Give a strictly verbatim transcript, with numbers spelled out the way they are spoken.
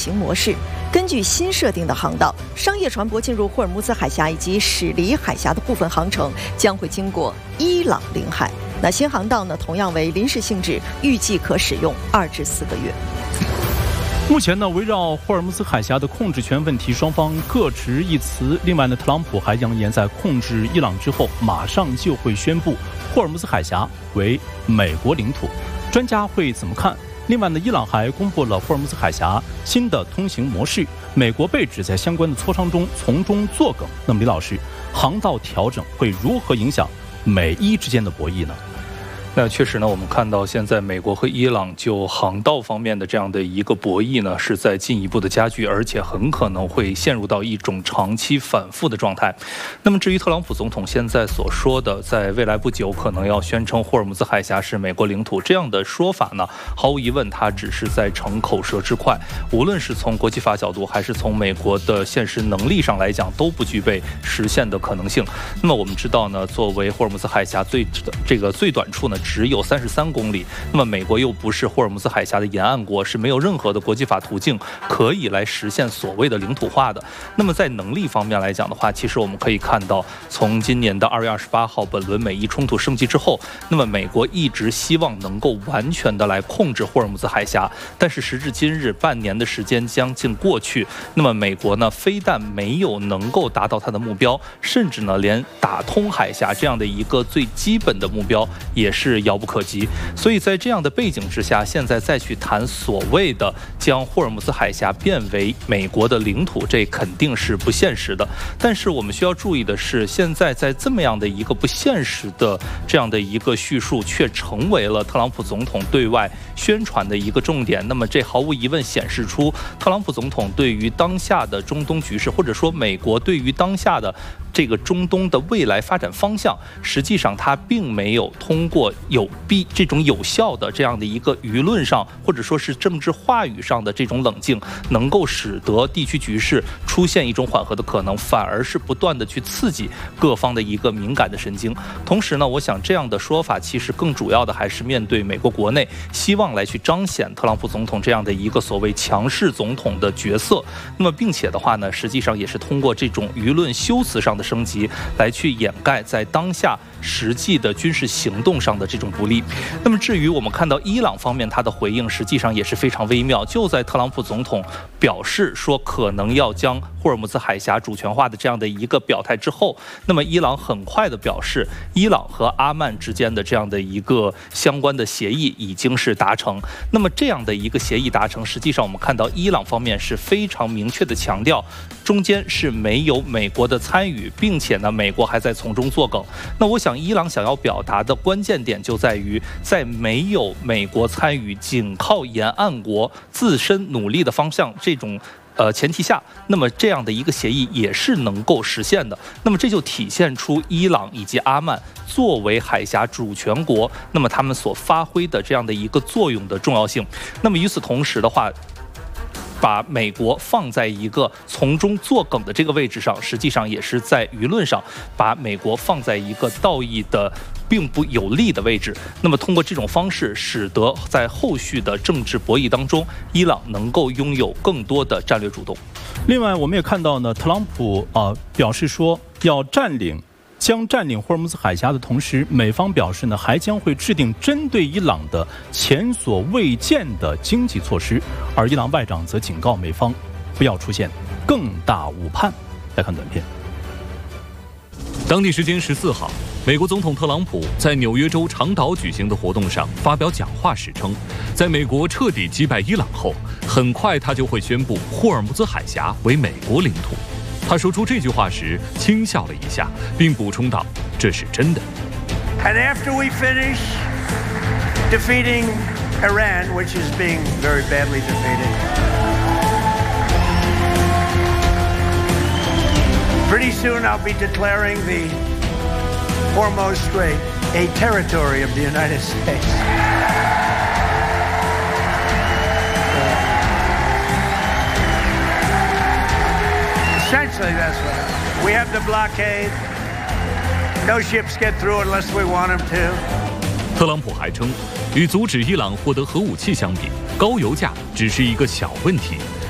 行模式。根据新设定的航道，商业船舶进入霍尔木兹海峡以及驶离海峡的部分航程将会经过伊朗领海。那新航道呢，同样为临时性质，预计可使用二至四个月。 目前呢，围绕霍尔木兹海峡的控制权问题，双方各执一词。另外呢，特朗普还扬言，在控制伊朗之后，马上就会宣布霍尔木兹海峡为美国领土。专家会怎么看？另外呢，伊朗还公布了霍尔木兹海峡新的通行模式，美国被指在相关的磋商中从中作梗。那么，李老师，航道调整会如何影响美伊之间的博弈呢？ 那确实呢，我们看到现在美国和伊朗就航道方面的这样的一个博弈呢，是在进一步的加剧，而且很可能会陷入到一种长期反复的状态。那么至于特朗普总统现在所说的，在未来不久可能要宣称霍尔木兹海峡是美国领土这样的说法呢，毫无疑问，他只是在逞口舌之快。无论是从国际法角度，还是从美国的现实能力上来讲，都不具备实现的可能性。那么我们知道呢，作为霍尔木兹海峡最这个最短处呢，只有三十三公里。那么美国又不是霍尔木兹海峡的沿岸国，是没有任何的国际法途径可以来实现所谓的领土化的。那么在能力方面来讲的话，其实我们可以看到，从今年的二月二十八号本轮美伊冲突升级之后，那么美国一直希望能够完全的来控制霍尔木兹海峡，但是时至今日，半年的时间将近过去，那么美国呢，非但没有能够达到它的目标，甚至呢，连打通海峡这样的一个最基本的目标也是遥不可及。所以在这样的背景之下，现在再去谈所谓的将霍尔木兹海峡变为美国的领土，这肯定是不现实的。但是我们需要注意的是，现在在这么样的一个不现实的这样的一个叙述，却成为了特朗普总统对外宣传的一个重点。那么这毫无疑问显示出特朗普总统对于当下的中东局势，或者说美国对于当下的这个中东的未来发展方向，实际上他并没有通过有必这种有效的这样的一个舆论上，或者说是政治话语上的这种冷静，能够使得地区局势出现一种缓和的可能，反而是不断的去刺激各方的一个敏感的神经。同时呢，我想这样的说法其实更主要的还是面对美国国内，希望来去彰显特朗普总统这样的一个所谓强势总统的角色。那么并且的话呢，实际上也是通过这种舆论修辞上的升级来去掩盖在当下实际的军事行动上的这种不利。那么至于我们看到伊朗方面，他的回应实际上也是非常微妙。就在特朗普总统表示说可能要将霍尔木兹海峡主权化的这样的一个表态之后，那么伊朗很快的表示，伊朗和阿曼之间的这样的一个相关的协议已经是达成。那么这样的一个协议达成，实际上我们看到伊朗方面是非常明确的强调，中间是没有美国的参与，并且呢，美国还在从中作梗。那我想伊朗想要表达的关键点就在于，在没有美国参与，仅靠沿岸国自身努力的方向这种呃前提下，那么这样的一个协议也是能够实现的。那么这就体现出伊朗以及阿曼作为海峡主权国，那么他们所发挥的这样的一个作用的重要性。那么与此同时的话，把美国放在一个从中作梗的这个位置上，实际上也是在舆论上把美国放在一个道义的并不有利的位置。那么通过这种方式，使得在后续的政治博弈当中，伊朗能够拥有更多的战略主动。 另外我们也看到呢，特朗普啊、呃、表示说要占领将占领霍尔木兹海峡的同时，美方表示呢，还将会制定针对伊朗的前所未见的经济措施。而伊朗外长则警告美方不要出现更大误判。来看短片。 当地时间十四号，美国总统特朗普在纽约州长岛举行的活动上发表讲话时称，在美国彻底击败伊朗后，很快他就会宣布霍尔木兹海峡为美国领土。他说出这句话时轻笑了一下，并补充道：“这是真的。” And after we finish defeating Iran, which is being very badly defeated, pretty soon I'll be declaring the Hormuz Strait a territory of the United States. Essentially, that's what it is. We have the blockade. No ships get through unless we want them to. 特朗普还称，与阻止伊朗获得核武器相比，高油价只是一个小问题，